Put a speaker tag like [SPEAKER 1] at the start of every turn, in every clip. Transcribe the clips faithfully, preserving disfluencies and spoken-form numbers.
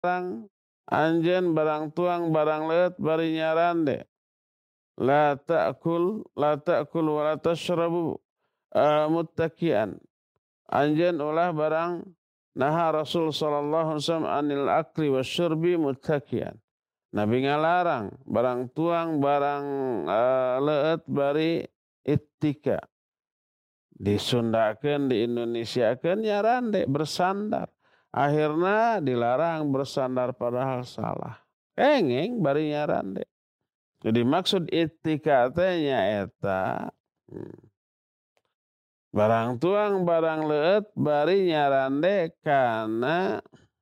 [SPEAKER 1] dilarang anjeun barang tuang barang leut bari nyarande. La ta'kul la ta'kul wa la tashrabu uh, muttaki'an. Anjeun ulah barang naha Rasul sallallahu alaihi wasallam anil akli wasyurbi muttaki'an. Nabi ngalarang barang tuang barang uh, leut bari ittika. Disundakeun di Indonesiakeun nyarande bersandar. Akhirna dilarang bersandar padahal salah. Engeng bari nyarande. Jadi maksud ittika teh nyaeta hmm, barang tuang barang leut bari nyarande kana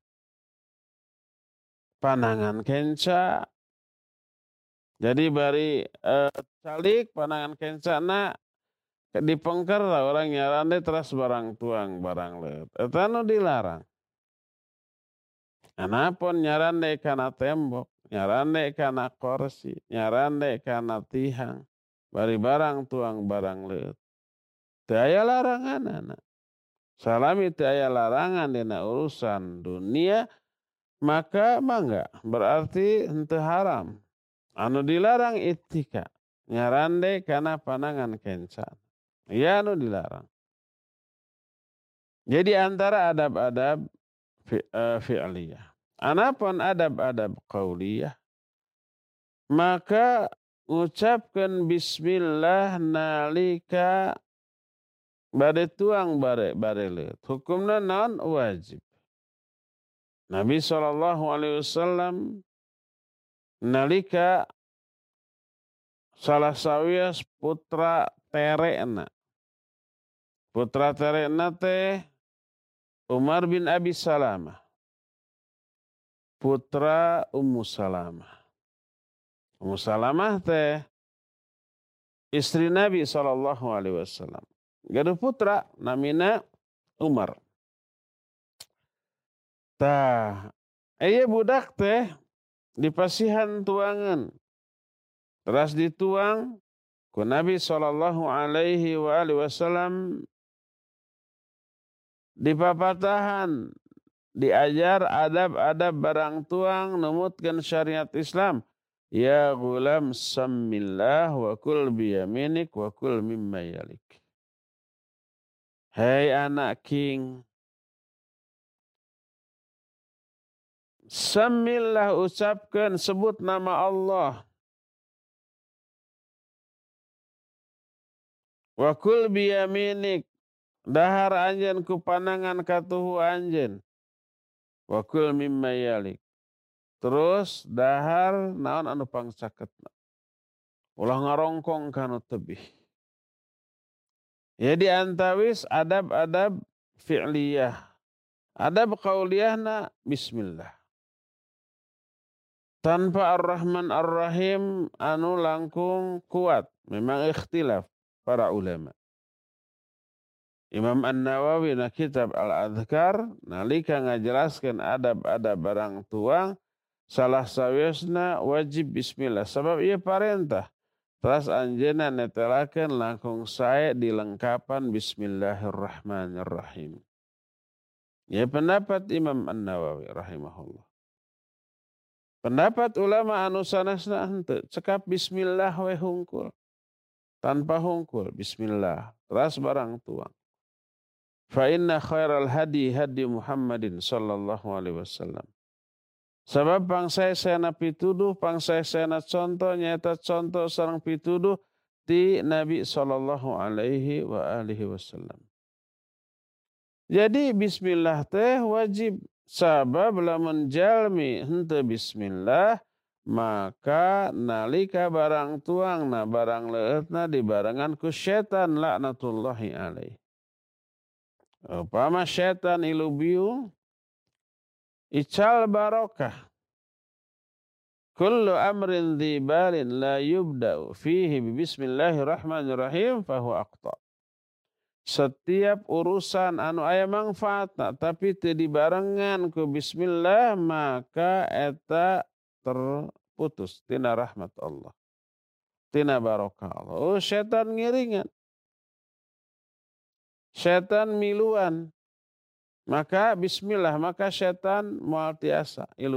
[SPEAKER 1] panangan kenca. Jadi bari uh, calik panangan kencana dipengker lah orang nyarande terus barang tuang barang leut. Eta nu dilarang. Anapun nyarande kana tembok, nyarande kana kursi, nyarande kana tihang, bari barang tuang barang leut. Teu aya laranganna. Salami teu aya larangan dina urusan dunia, maka mangga berarti henteu haram. Anu dilarang ittika, nyarande kana panangan kencan. Ya anu dilarang. Jadi antara adab-adab fi, uh, fi'liyah. Anapun adab-adab qauliyah, maka ngucapkeun bismillah nalika bade tuang bare bare leut. Hukumna naon? Wajib. Nabi sallallahu alaihi wasallam nalika salah sawias putra terena. Putra terena teh Umar bin Abi Salamah. Putra Ummu Salamah. Ummu Salamah teh istri Nabi sallallahu alaihi wasallam. Gaduh putra namina Umar. Tah, aya budak teh dipasihan tuangan. Terus dituang ku Nabi sallallahu alaihi wa alihi wasallam dipapatahan, diajar adab-adab barang tuang numutkeun syariat Islam. Ya gulam sammillah wa kul biyaminik wa kul mimma yalik. Hei anak king, sammillah ucapkan sebut nama Allah. Wa kul biyaminik dahar anjeun ku panangan katuhu anjeun. Wa kul mimma yalik. Terus dahar naon anu pangsaketna. Ulah ngarongkong kana tebih. Ya di antawis adab-adab fi'liyah. Adab qauliyahna bismillah. Tanpa ar-Rahman ar-Rahim anu langkung kuat. Memang ikhtilaf para ulama. Imam An-Nawawi na kitab Al-Adhkar nalika ngajelaskeun adab-adab barang tuang salah sawiosna wajib bismillah sabab ieu parentah. Terus anjeunna netelakeun langkung sae dilengkapan bismillahirrahmanirrahim. Ya pendapat Imam An-Nawawi rahimahullah. Pendapat ulama anu sanesna henteu cekap bismillah we hungkul. Tanpa hungkul bismillah terus barang tuang. Fa inna khairal hadi hadi Muhammadin sallallahu alaihi wasallam. Sabab pangsaesana pituduh, pangsaesana contoh, nyata contoh sareng pituduh ti Nabi sallallahu alaihi wa alihi wasallam. Jadi bismillah teh wajib. Sabab lamun jalmi henteu bismillah, maka nalika barang tuangna barang leutna dibarengan ku setan laknatullahi alaihi. Upama setan ilubiu ical barokah. Kullu amrin dzibalin la yubda'u fihi bismillahirrahmanirrahim fahuwa aqta. Setiap urusan anu aya manfaatna tapi teu dibarengan ku bismillah maka eta terputus tina rahmat Allah. Tina barokah Allah. Oh setan ngiringan. Setan miluan. Maka bismillah, maka setan moal tiasa ilu